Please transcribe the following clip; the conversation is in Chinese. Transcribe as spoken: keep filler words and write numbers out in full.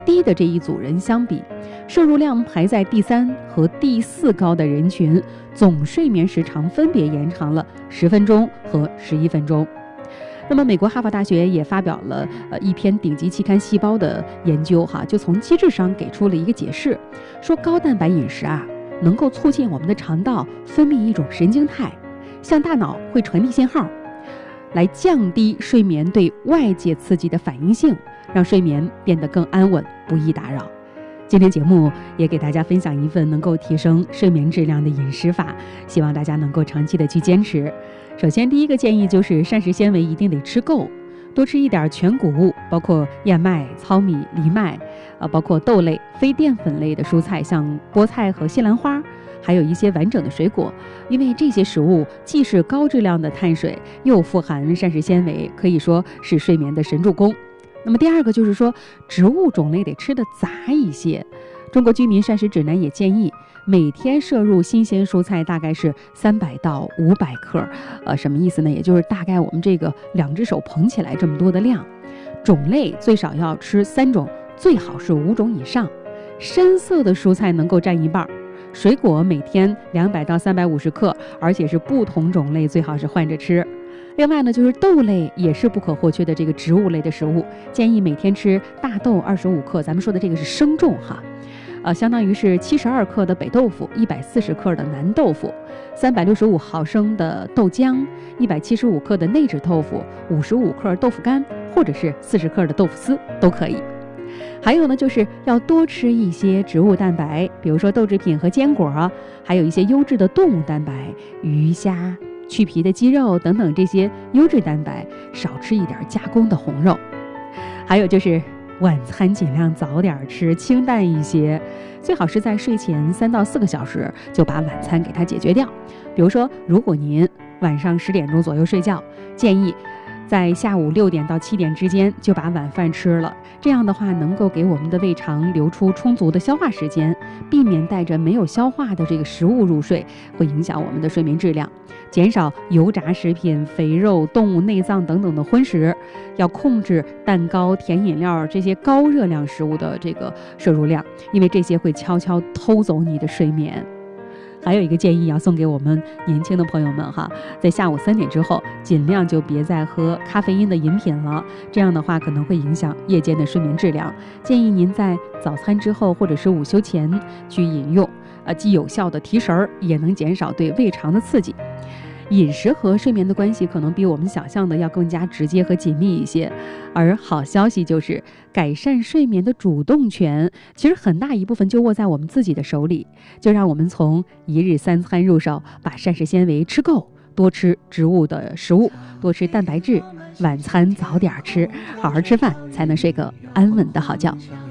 低的这一组人相比，摄入量排在第三和第四高的人群，总睡眠时长分别延长了十分钟和十一分钟。那么，美国哈佛大学也发表了呃一篇顶级期刊《细胞》的研究，哈，就从机制上给出了一个解释，说高蛋白饮食啊，能够促进我们的肠道分泌一种神经肽，向大脑会传递信号，来降低睡眠对外界刺激的反应性，让睡眠变得更安稳，不易打扰。今天节目也给大家分享一份能够提升睡眠质量的饮食法，希望大家能够长期的去坚持。首先，第一个建议就是膳食纤维一定得吃够，多吃一点全谷物，包括燕麦、糙米、藜麦，呃，包括豆类、非淀粉类的蔬菜，像菠菜和西兰花，还有一些完整的水果，因为这些食物既是高质量的碳水，又富含膳食纤维，可以说是睡眠的神助攻。那么第二个就是说，植物种类得吃的杂一些。中国居民膳食指南也建议每天摄入新鲜蔬菜大概是三百到五百克，呃，什么意思呢？也就是大概我们这个两只手捧起来这么多的量。种类最少要吃三种，最好是五种以上。深色的蔬菜能够占一半，水果每天两百到三百五十克，而且是不同种类，最好是换着吃。另外呢，就是豆类也是不可或缺的这个植物类的食物，建议每天吃大豆二十五克，咱们说的这个是生重哈，呃，相当于是七十二克的北豆腐，一百四十克的南豆腐，三百六十五毫升的豆浆，一百七十五克的内酯豆腐，五十五克豆腐干，或者是四十克的豆腐丝都可以。还有呢，就是要多吃一些植物蛋白，比如说豆制品和坚果啊，还有一些优质的动物蛋白，鱼虾、去皮的鸡肉等等，这些优质蛋白，少吃一点加工的红肉。还有就是晚餐尽量早点吃，清淡一些，最好是在睡前三到四个小时就把晚餐给它解决掉。比如说，如果您晚上十点钟左右睡觉，建议在下午六点到七点之间就把晚饭吃了，这样的话能够给我们的胃肠留出充足的消化时间，避免带着没有消化的这个食物入睡，会影响我们的睡眠质量。减少油炸食品、肥肉、动物内脏等等的荤食，要控制蛋糕、甜饮料这些高热量食物的这个摄入量，因为这些会悄悄偷走你的睡眠。还有一个建议要送给我们年轻的朋友们哈，在下午三点之后，尽量就别再喝咖啡因的饮品了，这样的话可能会影响夜间的睡眠质量。建议您在早餐之后或者是午休前去饮用，呃，既有效的提神儿，也能减少对胃肠的刺激。饮食和睡眠的关系可能比我们想象的要更加直接和紧密一些，而好消息就是改善睡眠的主动权其实很大一部分就握在我们自己的手里。就让我们从一日三餐入手，把膳食纤维吃够，多吃植物的食物，多吃蛋白质，晚餐早点吃，好好吃饭，才能睡个安稳的好觉。